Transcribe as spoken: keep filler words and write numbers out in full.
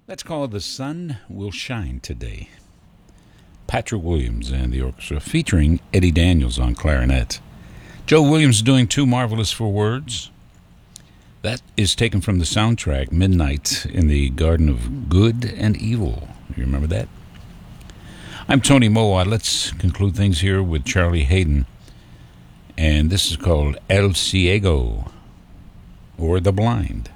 That's called The Sun Will Shine Today. Patrick Williams and the orchestra, featuring Eddie Daniels on clarinet. Joe Williams doing Too Marvelous for Words. That is taken from the soundtrack Midnight in the Garden of Good and Evil. You remember that? I'm Tony Moa. Let's conclude things here with Charlie Haydn. And this is called El Ciego, or The Blind.